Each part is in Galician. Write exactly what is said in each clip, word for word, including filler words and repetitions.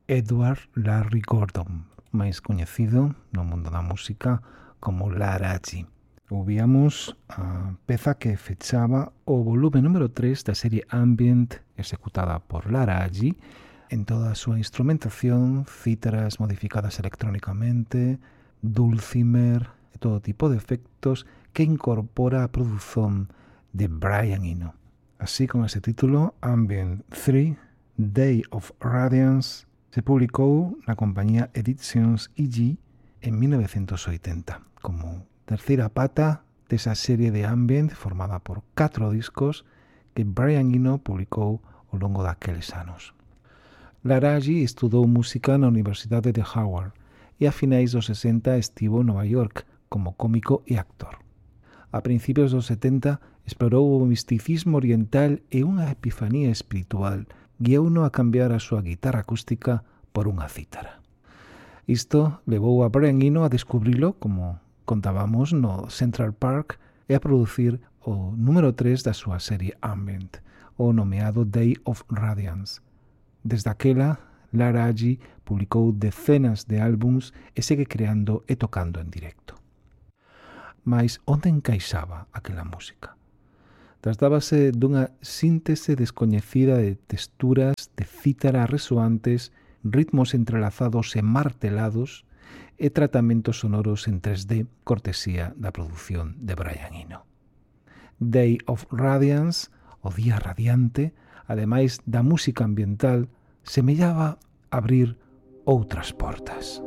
Edward Larry Gordon, máis coñecido no mundo da música como Laraji. Ouvíamos a peza que fechaba o volume número tres da serie Ambient executada por Laraji en toda a súa instrumentación, cítaras modificadas electrónicamente, dulcimer e todo tipo de efectos que incorpora a produción de Brian Eno. Así, con ese título, Ambient tres, Day of Radiance, se publicou na compañía Editions E G en mil novecientos oitenta, como terceira pata desa serie de Ambient formada por catro discos que Brian Eno publicou ao longo daqueles anos. Laraji estudou música na Universidade de Howard e a finais dos sesenta estivo en Nova York como cómico e actor. A principios dos setenta explorou o misticismo oriental e unha epifanía espiritual guiouno a cambiar a súa guitarra acústica por unha cítara. Isto levou a Brian Eno a descubrilo, como contábamos, no Central Park e a producir o número tres da súa serie Ambient, o nomeado Day of Radiance. Desde aquela, Laraji publicou decenas de álbums e segue creando e tocando en directo. Mais onde encaixaba aquela música? Tratábase dunha síntese descoñecida de texturas de cítara resoantes, ritmos entrelazados e martelados e tratamentos sonoros en tres D, cortesía da produción de Brian Eno. Day of Radiance, o día radiante, ademais da música ambiental, semellaba abrir outras portas.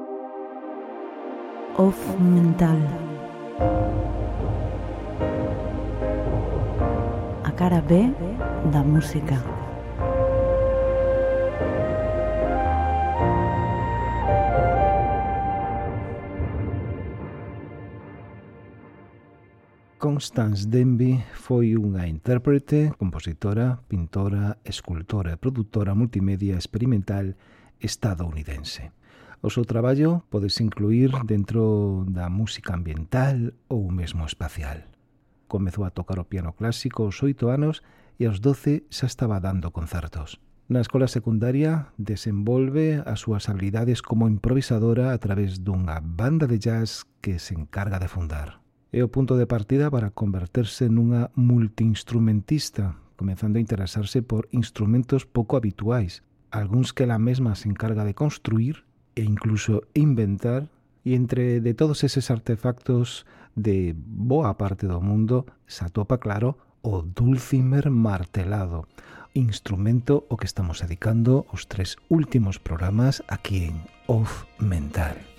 Off mental. A cara B da música. Constance Denby foi unha intérprete, compositora, pintora, escultora e produtora multimedia experimental estadounidense. O seu traballo podese incluir dentro da música ambiental ou mesmo espacial. Comezou a tocar o piano clásico aos oito anos e aos doce xa estaba dando concertos. Na escola secundaria desenvolve as súas habilidades como improvisadora a través dunha banda de jazz que se encarga de fundar. É o punto de partida para converterse nunha multiinstrumentista, comezando a interesarse por instrumentos pouco habituais, algúns que ela mesma se encarga de construir e incluso inventar, e entre de todos eses artefactos de boa parte do mundo se atopa, claro, o dulcimer martelado, instrumento ao que estamos dedicando os tres últimos programas aquí en Off Mental.